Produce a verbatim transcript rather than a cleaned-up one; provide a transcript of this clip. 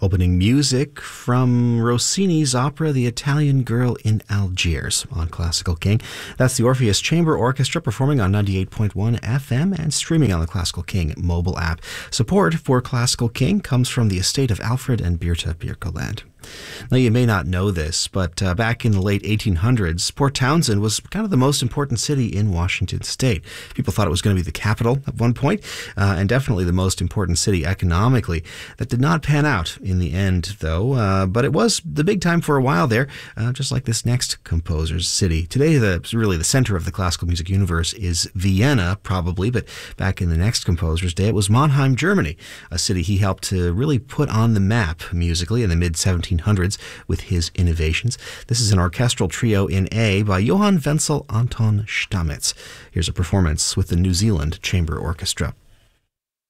Opening music from Rossini's opera The Italian Girl in Algiers on Classical King. That's the Orpheus Chamber Orchestra performing on ninety-eight point one F M and streaming on the Classical King mobile app. Support for Classical King comes from the estate of Alfred and Birta Birkeland. Now, you may not know this, but uh, back in the late eighteen hundreds, Port Townsend was kind of the most important city in Washington state. People thought it was going to be the capital at one point, uh, and definitely the most important city economically. That did not pan out in the end, though, uh, but it was the big time for a while there, uh, just like this next composer's city. Today, the really the center of the classical music universe is Vienna, probably, but back in the next composer's day, it was Mannheim, Germany, a city he helped to really put on the map musically in the mid seventeen hundreds with his innovations. This is an orchestral trio in A by Johann Wenzel Anton Stamitz. Here's a performance with the New Zealand Chamber Orchestra.